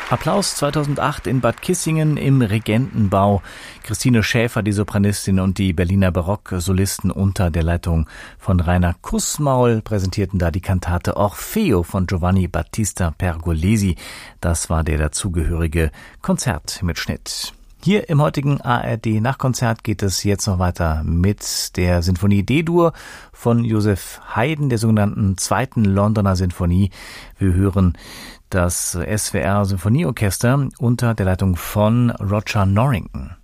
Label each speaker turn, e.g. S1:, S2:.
S1: Applaus 2008 in Bad Kissingen im Regentenbau. Christine Schäfer, die Sopranistin, und die Berliner Barocksolisten unter der Leitung von Rainer Kussmaul präsentierten da die Kantate Orfeo von Giovanni Battista Pergolesi. Das war der dazugehörige Konzertmitschnitt. Hier im heutigen ARD-Nachkonzert geht es jetzt noch weiter mit der Sinfonie D-Dur von Joseph Haydn, der sogenannten zweiten Londoner Sinfonie. Wir hören das SWR Symphonieorchester unter der Leitung von Roger Norrington.